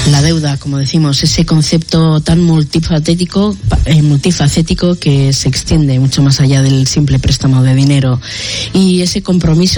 La deuda, como decimos, ese concepto tan multifacético que se extiende mucho más allá del simple préstamo de dinero, y ese compromiso